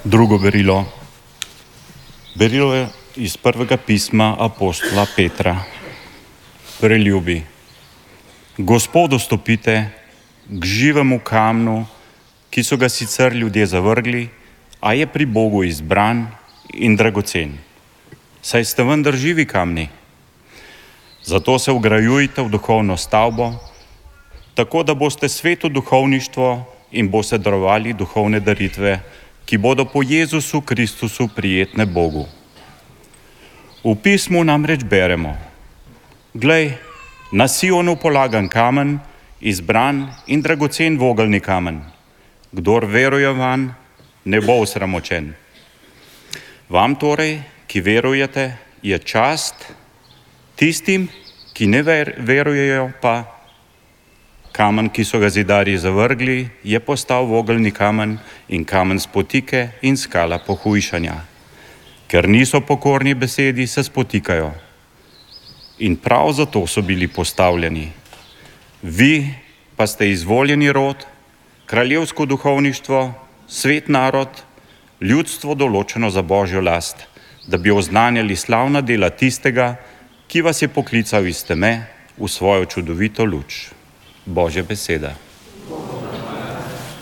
Drugo berilo. Berilo je iz prvega pisma apostola Petra. Preljubi. Gospodu stopite k živemu kamnu, ki so ga sicer ljudje zavrgli, a je pri Bogu izbran in dragocen. Saj ste vendar živi kamni. Zato se vgrajujte v duhovno stavbo, tako da boste sveto duhovništvo in boste darovali duhovne daritve, ki bodo po Jezusu Kristusu prijetne Bogu. V pismu namreč beremo: Glej, na Sionu polagan kamen, izbran in dragocen vogelni kamen. Kdor veruje vanj, ne bo osramočen. Vam torej, ki verujete, je čast, tistim, ki ne verujejo pa, kamen, ki so ga zidarji zavrgli, je postal vogelni kamen in kamen spotike in skala pohujšanja. Ker niso pokorni besedi, se spotikajo. In prav zato so bili postavljeni. Vi pa ste izvoljeni rod, kraljevsko duhovništvo, svet narod, ljudstvo določeno za Božjo last, da bi oznanjali slavna dela tistega, ki vas je poklical iz teme v svojo čudovito luč. Božja beseda.